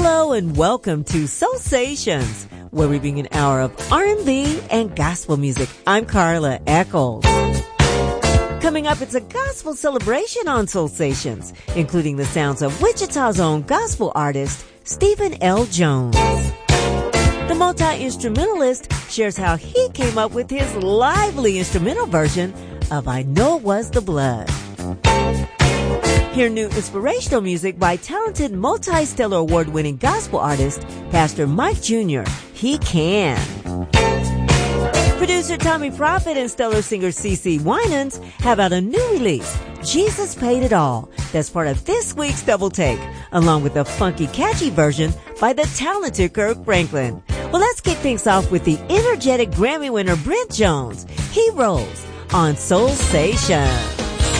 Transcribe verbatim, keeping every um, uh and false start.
Hello and welcome to Soulsations, where we bring an hour of R and B and gospel music. I'm Carla Eccles. Coming up, it's a gospel celebration on Soulsations, including the sounds of Wichita's own gospel artist, Stephen L. Jones. The multi-instrumentalist shares how he came up with his lively instrumental version of I Know It Was the Blood. Hear new inspirational music by talented multi-stellar award-winning gospel artist, Pastor Mike Junior He Can. Producer Tommy Prophet and stellar singer CeCe Winans have out a new release, Jesus Paid It All, that's part of this week's Double Take, along with a funky, catchy version by the talented Kirk Franklin. Well, let's kick things off with the energetic Grammy winner Brent Jones. He rolls on Soulsation.